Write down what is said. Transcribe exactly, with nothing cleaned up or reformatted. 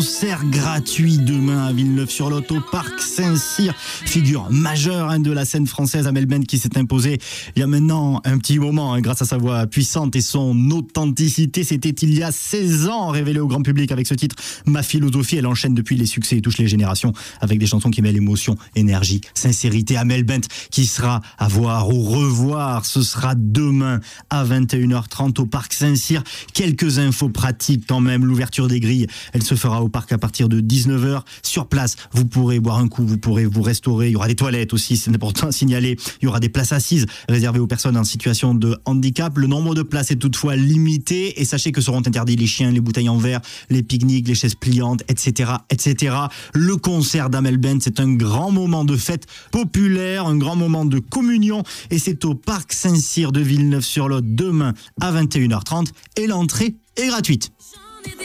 Concert gratuit demain à Villeneuve-sur-Lot au Parc Saint-Cyr, figure majeure hein, de la scène française, Amel Bent qui s'est imposé il y a maintenant un petit moment hein, grâce à sa voix puissante et son authenticité. C'était il y a seize ans, révélé au grand public avec ce titre Ma philosophie. Elle enchaîne depuis les succès et touche les générations avec des chansons qui mêlent émotion, énergie, sincérité. Amel Bent qui sera à voir ou revoir, ce sera demain à vingt et une heures trente au Parc Saint-Cyr. Quelques infos pratiques quand même. L'ouverture des grilles, elle se fera au parc à partir de dix-neuf heures. Sur place, vous pourrez boire un coup, vous pourrez vous restaurer. Il y aura des toilettes aussi, c'est important à signaler. Il y aura des places assises réservées aux personnes en situation de handicap. Le nombre de places est toutefois limité et sachez que seront interdits les chiens, les bouteilles en verre, les pique-niques, les chaises pliantes, et cetera, et cetera. Le concert d'Amel Bent, c'est un grand moment de fête populaire, un grand moment de communion et c'est au Parc Saint-Cyr de Villeneuve-sur-Lot demain à vingt et une heures trente et l'entrée est gratuite.